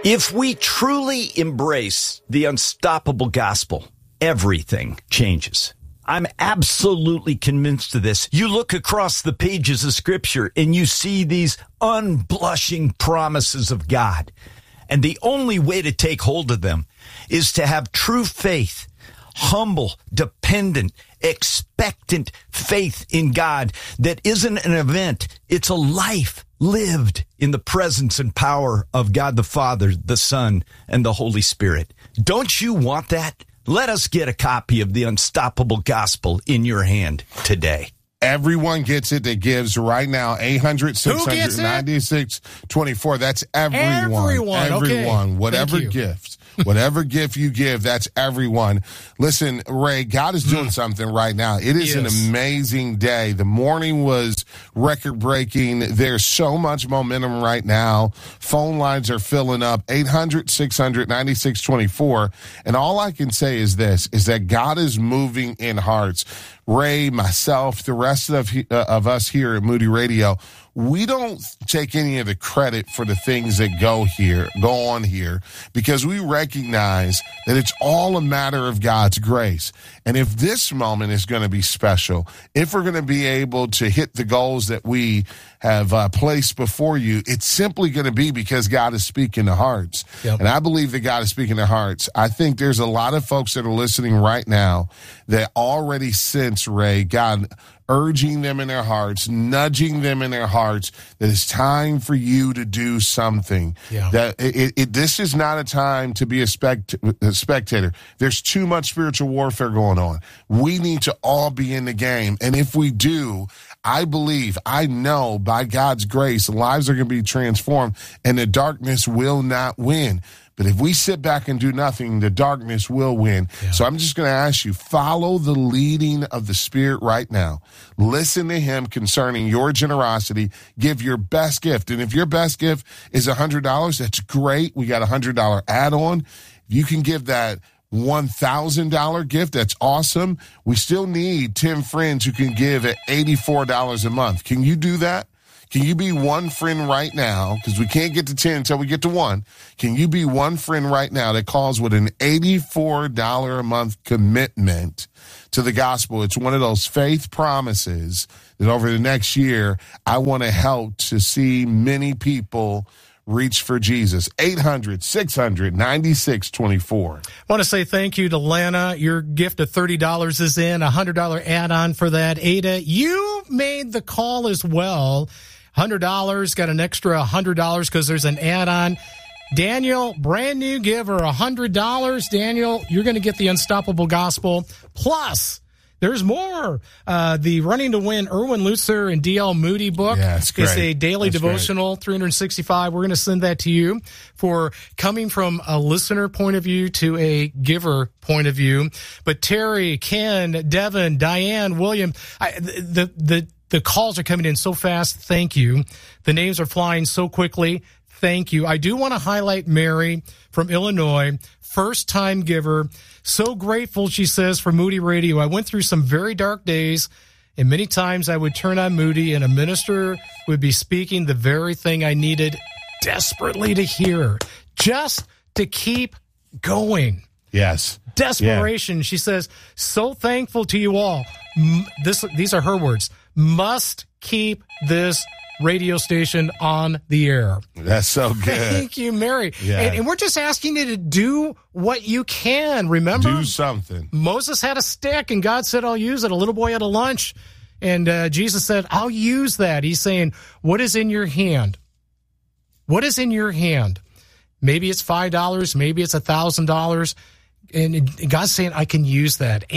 If we truly embrace the unstoppable gospel, everything changes. I'm absolutely convinced of this. You look across the pages of Scripture and you see these unblushing promises of God. And the only way to take hold of them is to have true faith, humble, dependent, expectant faith in God that isn't an event. It's a life lived in the presence and power of God the Father, the Son, and the Holy Spirit. Don't you want that? Let us get a copy of the Unstoppable Gospel in your hand today. Everyone gets it that gives right now. 800-696-24. That's everyone. Everyone. Okay. Whatever gift. Whatever gift you give, that's everyone. Listen, Ray, God is doing something right now. It is an amazing day. The morning was record-breaking. There's so much momentum right now. Phone lines are filling up. 800-600-9624. And all I can say is this, is that God is moving in hearts. Ray, myself, the rest of us here at Moody Radio, we don't take any of the credit for the things that go on here, because we recognize that it's all a matter of God's grace. And if this moment is going to be special, if we're going to be able to hit the goals that we have placed before you, it's simply going to be because God is speaking to hearts. Yep. And I believe that God is speaking to hearts. I think there's a lot of folks that are listening right now that already sense, Ray, God urging them in their hearts, nudging them in their hearts, that it's time for you to do something. Yeah. That this is not a time to be a spectator. There's too much spiritual warfare going on. We need to all be in the game. And if we do, I know by God's grace, lives are going to be transformed and the darkness will not win. But if we sit back and do nothing, the darkness will win. Yeah. So I'm just going to ask you, follow the leading of the Spirit right now. Listen to him concerning your generosity. Give your best gift. And if your best gift is $100, that's great. We got a $100 add-on. If you can give that $1,000 gift, that's awesome. We still need 10 friends who can give at $84 a month. Can you do that? Can you be one friend right now? Because we can't get to 10 until we get to 1. Can you be one friend right now that calls with an $84 a month commitment to the gospel? It's one of those faith promises that over the next year, I want to help to see many people reach for Jesus. 800-600-9624. I want to say thank you to Lana. Your gift of $30 is in, a $100 add-on for that. Ada, you made the call as well. $100, got an extra $100 because there's an add-on. Daniel, brand new giver, $100. Daniel, you're going to get the Unstoppable Gospel. Plus, there's more. The Running to Win Erwin Lutzer and D.L. Moody book is a daily devotional, 365. We're going to send that to you for coming from a listener point of view to a giver point of view. But Terry, Ken, Devin, Diane, William, the calls are coming in so fast. Thank you. The names are flying so quickly. Thank you. I do want to highlight Mary from Illinois, first-time giver. So grateful, she says, for Moody Radio. I went through some very dark days, and many times I would turn on Moody, and a minister would be speaking the very thing I needed desperately to hear, just to keep going. Yes. Desperation. Yeah. She says, so thankful to you all. These are her words. Must keep this radio station on the air. That's so good. Thank you, Mary. Yeah. And we're just asking you to do what you can. Remember? Do something. Moses had a stick, and God said, I'll use it. A little boy had a lunch, and Jesus said, I'll use that. He's saying, what is in your hand? What is in your hand? Maybe it's $5. Maybe it's $1,000. And God's saying, I can use that.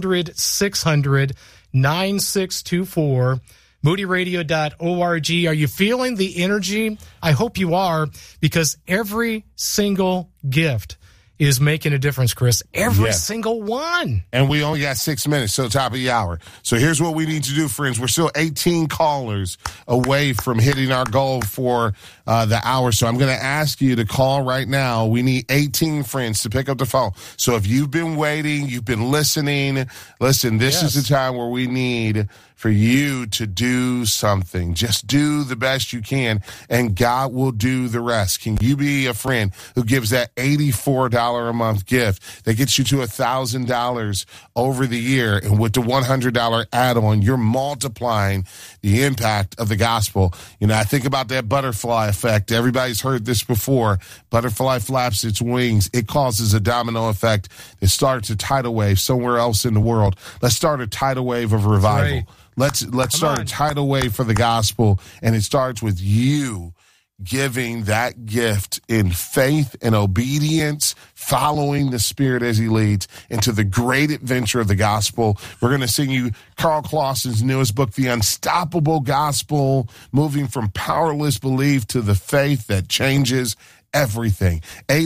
800-600-9624. MoodyRadio.org. Are you feeling the energy? I hope you are, because every single gift is making a difference, Chris. Every single one. And we only got 6 minutes till the top of the hour. So here's what we need to do, friends. We're still 18 callers away from hitting our goal for the hour. So I'm going to ask you to call right now. We need 18 friends to pick up the phone. So if you've been waiting, you've been listening, listen, this is the time where we need for you to do something. Just do the best you can, and God will do the rest. Can you be a friend who gives that $84 a month gift that gets you to $1,000 over the year? And with the $100 add-on, you're multiplying the impact of the gospel. You know, I think about that butterfly effect. Everybody's heard this before. Butterfly flaps its wings. It causes a domino effect. It starts a tidal wave somewhere else in the world. Let's start a tidal wave of revival. Right. Let's start a tidal wave for the gospel, and it starts with you giving that gift in faith and obedience, following the Spirit as he leads into the great adventure of the gospel. We're going to sing you Carl Clausen's newest book, The Unstoppable Gospel, moving from powerless belief to the faith that changes everything.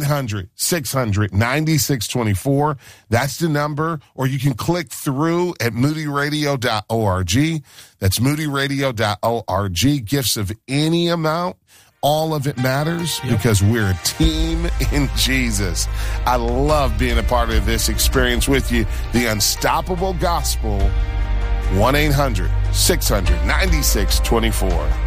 800-600-9624. That's the number. Or you can click through at moodyradio.org. That's moodyradio.org. Gifts of any amount. All of it matters because we're a team in Jesus. I love being a part of this experience with you. The Unstoppable Gospel, 1-800-600-9624.